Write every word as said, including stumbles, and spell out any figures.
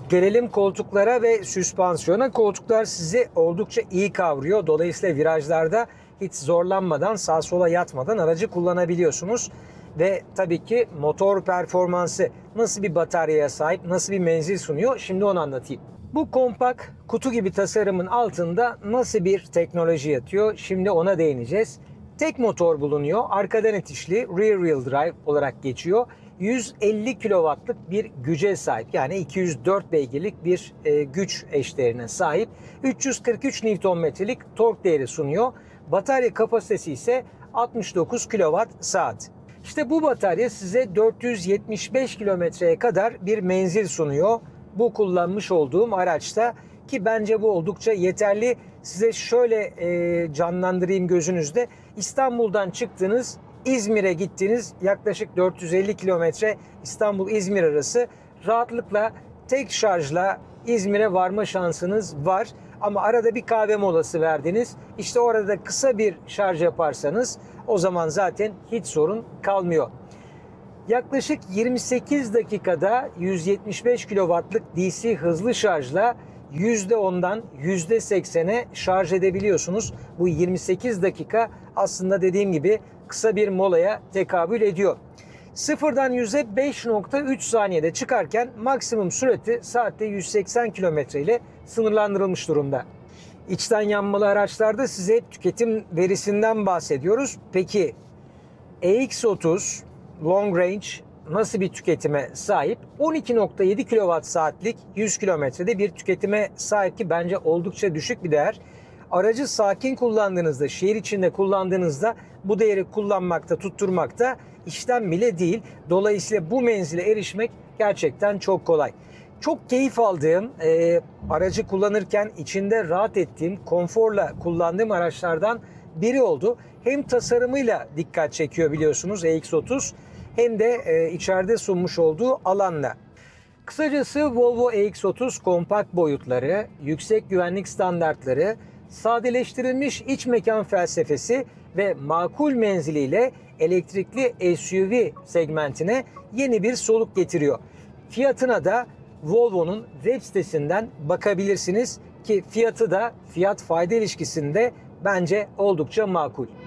Gelelim koltuklara ve süspansiyona. Koltuklar sizi oldukça iyi kavruyor. Dolayısıyla virajlarda hiç zorlanmadan, sağa sola yatmadan aracı kullanabiliyorsunuz. Ve tabii ki motor performansı nasıl bir bataryaya sahip, nasıl bir menzil sunuyor, şimdi onu anlatayım. Bu kompakt kutu gibi tasarımın altında nasıl bir teknoloji yatıyor, şimdi ona değineceğiz. Tek motor bulunuyor. Arkadan itişli rear wheel drive olarak geçiyor. yüz elli kilowattlık bir güce sahip. Yani iki yüz dört beygirlik bir e, güç eşdeğerine sahip. üç yüz kırk üç Newton metrelik tork değeri sunuyor. Batarya kapasitesi ise altmış dokuz kilowatt saat. İşte bu batarya size dört yüz yetmiş beş kilometreye kadar bir menzil sunuyor. Bu kullanmış olduğum araçta, ki bence bu oldukça yeterli. Size şöyle e, canlandırayım gözünüzde. İstanbul'dan çıktınız, İzmir'e gittiniz, yaklaşık dört yüz elli kilometre İstanbul-İzmir arası, rahatlıkla tek şarjla İzmir'e varma şansınız var. Ama arada bir kahve molası verdiniz. İşte orada kısa bir şarj yaparsanız o zaman zaten hiç sorun kalmıyor. Yaklaşık yirmi sekiz dakikada yüz yetmiş beş kilowattlık D C hızlı şarjla yüzde ondan yüzde seksene şarj edebiliyorsunuz. Bu yirmi sekiz dakika aslında dediğim gibi kısa bir molaya tekabül ediyor. Sıfırdan yüze beş nokta üç saniyede çıkarken maksimum sürati saatte yüz seksen kilometre ile sınırlandırılmış durumda. İçten yanmalı araçlarda size hep tüketim verisinden bahsediyoruz. Peki E X otuz Long Range nasıl bir tüketime sahip? on iki nokta yedi kilowatt saatlik yüz kilometrede bir tüketime sahip, ki bence oldukça düşük bir değer. Aracı sakin kullandığınızda, şehir içinde kullandığınızda bu değeri kullanmakta, tutturmakta işlem bile değil. Dolayısıyla bu menzile erişmek gerçekten çok kolay. Çok keyif aldığım, e, aracı kullanırken içinde rahat ettiğim, konforla kullandığım araçlardan biri oldu. Hem tasarımıyla dikkat çekiyor biliyorsunuz E X otuz, hem de e, içeride sunmuş olduğu alanla. Kısacası Volvo E X otuz kompakt boyutları, yüksek güvenlik standartları, sadeleştirilmiş iç mekan felsefesi ve makul menziliyle elektrikli S U V segmentine yeni bir soluk getiriyor. Fiyatına da Volvo'nun web sitesinden bakabilirsiniz, ki fiyatı da fiyat fayda ilişkisinde bence oldukça makul.